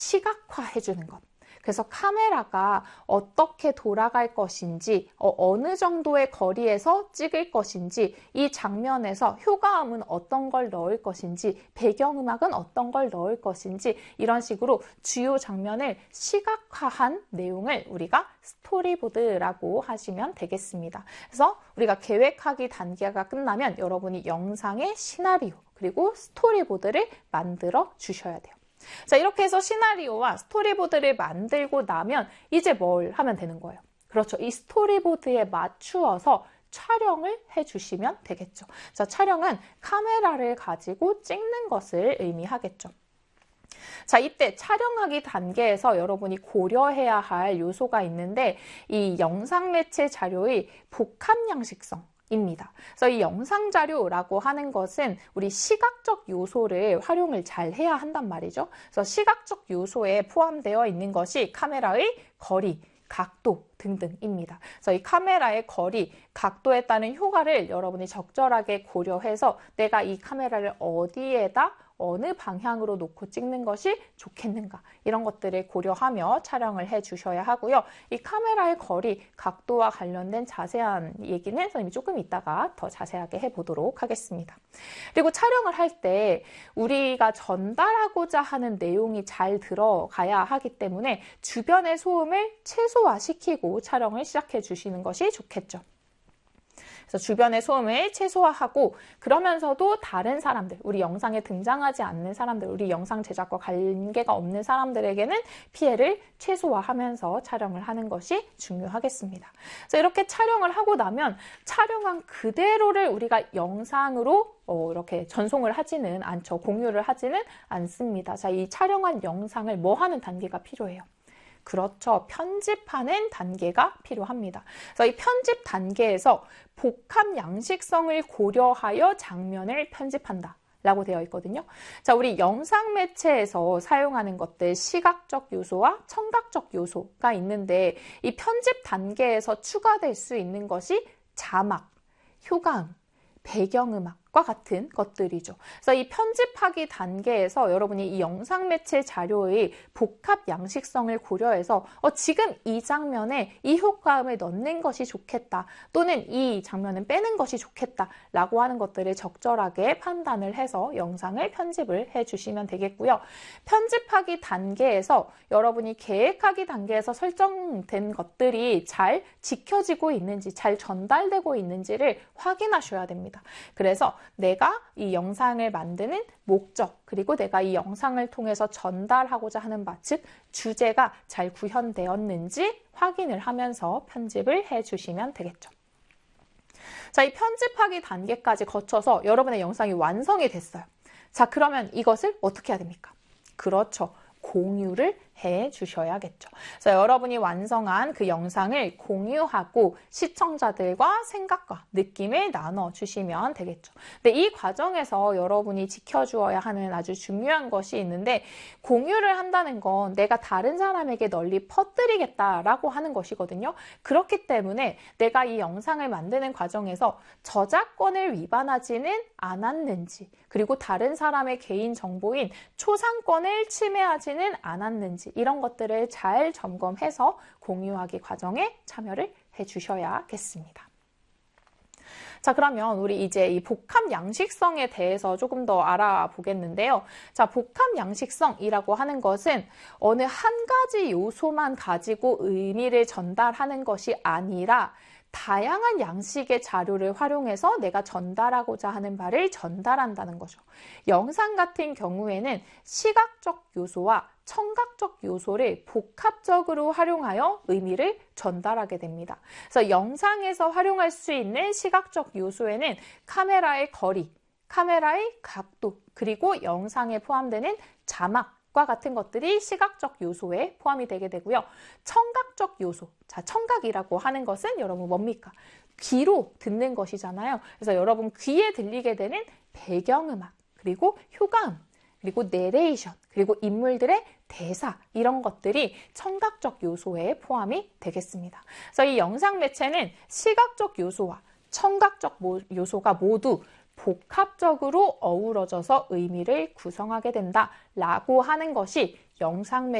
시각화해주는 것. 그래서 카메라가 어떻게 돌아갈 것인지, 어느 정도의 거리에서 찍을 것인지, 이 장면에서 효과음은 어떤 걸 넣을 것인지, 배경음악은 어떤 걸 넣을 것인지, 이런 식으로 주요 장면을 시각화한 내용을 우리가 스토리보드라고 하시면 되겠습니다. 그래서 우리가 계획하기 단계가 끝나면 여러분이 영상의 시나리오 그리고 스토리보드를 만들어 주셔야 돼요. 자, 이렇게 해서 시나리오와 스토리보드를 만들고 나면 이제 뭘 하면 되는 거예요? 그렇죠. 이 스토리보드에 맞추어서 촬영을 해주시면 되겠죠. 자, 촬영은 카메라를 가지고 찍는 것을 의미하겠죠. 자, 이때 촬영하기 단계에서 여러분이 고려해야 할 요소가 있는데 이 영상 매체 자료의 복합 양식성 입니다. 그래서 이 영상 자료라고 하는 것은 우리 시각적 요소를 활용을 잘 해야 한단 말이죠. 그래서 시각적 요소에 포함되어 있는 것이 카메라의 거리, 각도 등등입니다. 그래서 이 카메라의 거리, 각도에 따른 효과를 여러분이 적절하게 고려해서 내가 이 카메라를 어디에다 어느 방향으로 놓고 찍는 것이 좋겠는가, 이런 것들을 고려하며 촬영을 해 주셔야 하고요. 이 카메라의 거리, 각도와 관련된 자세한 얘기는 선생님이 조금 이따가 더 자세하게 해보도록 하겠습니다. 그리고 촬영을 할 때 우리가 전달하고자 하는 내용이 잘 들어가야 하기 때문에 주변의 소음을 최소화시키고 촬영을 시작해 주시는 것이 좋겠죠. 그래서 주변의 소음을 최소화하고 그러면서도 다른 사람들, 우리 영상에 등장하지 않는 사람들, 우리 영상 제작과 관계가 없는 사람들에게는 피해를 최소화하면서 촬영을 하는 것이 중요하겠습니다. 그래서 이렇게 촬영을 하고 나면 촬영한 그대로를 우리가 영상으로 이렇게 전송을 하지는 않죠. 공유를 하지는 않습니다. 자, 이 촬영한 영상을 뭐 하는 단계가 필요해요? 그렇죠. 편집하는 단계가 필요합니다. 그래서 이 편집 단계에서 복합 양식성을 고려하여 장면을 편집한다 라고 되어 있거든요. 자, 우리 영상 매체에서 사용하는 것들 시각적 요소와 청각적 요소가 있는데 이 편집 단계에서 추가될 수 있는 것이 자막, 효과음, 배경음악과 같은 것들이죠. 그래서 이 편집하기 단계에서 여러분이 이 영상 매체 자료의 복합 양식성을 고려해서 지금 이 장면에 이 효과음을 넣는 것이 좋겠다, 또는 이 장면은 빼는 것이 좋겠다 라고 하는 것들을 적절하게 판단을 해서 영상을 편집을 해주시면 되겠고요. 편집하기 단계에서 여러분이 계획하기 단계에서 설정된 것들이 잘 지켜지고 있는지, 잘 전달되고 있는지를 확인하셔야 됩니다. 그래서 내가 이 영상을 만드는 목적, 그리고 내가 이 영상을 통해서 전달하고자 하는 바, 즉 주제가 잘 구현되었는지 확인을 하면서 편집을 해주시면 되겠죠. 자, 이 편집하기 단계까지 거쳐서 여러분의 영상이 완성이 됐어요. 자, 그러면 이것을 어떻게 해야 됩니까? 그렇죠. 공유를 해 주셔야겠죠. 그래서 여러분이 완성한 그 영상을 공유하고 시청자들과 생각과 느낌을 나눠 주시면 되겠죠. 근데 이 과정에서 여러분이 지켜주어야 하는 아주 중요한 것이 있는데, 공유를 한다는 건 내가 다른 사람에게 널리 퍼뜨리겠다라고 하는 것이거든요. 그렇기 때문에 내가 이 영상을 만드는 과정에서 저작권을 위반하지는 않았는지, 그리고 다른 사람의 개인 정보인 초상권을 침해하지는 않았는지, 이런 것들을 잘 점검해서 공유하기 과정에 참여를 해주셔야겠습니다. 자, 그러면 우리 이제 이 복합 양식성에 대해서 조금 더 알아보겠는데요. 자, 복합 양식성이라고 하는 것은 어느 한 가지 요소만 가지고 의미를 전달하는 것이 아니라 다양한 양식의 자료를 활용해서 내가 전달하고자 하는 바를 전달한다는 거죠. 영상 같은 경우에는 시각적 요소와 청각적 요소를 복합적으로 활용하여 의미를 전달하게 됩니다. 그래서 영상에서 활용할 수 있는 시각적 요소에는 카메라의 거리, 카메라의 각도, 그리고 영상에 포함되는 자막, 과 같은 것들이 시각적 요소에 포함이 되게 되고요. 청각적 요소, 자, 청각이라고 하는 것은 여러분 뭡니까? 귀로 듣는 것이잖아요. 그래서 여러분 귀에 들리게 되는 배경음악, 그리고 효과음, 그리고 내레이션, 그리고 인물들의 대사, 이런 것들이 청각적 요소에 포함이 되겠습니다. 그래서 이 영상 매체는 시각적 요소와 청각적 요소가 모두 복합적으로 어우러져서 의미를 구성하게 된다라고 하는 것이 영상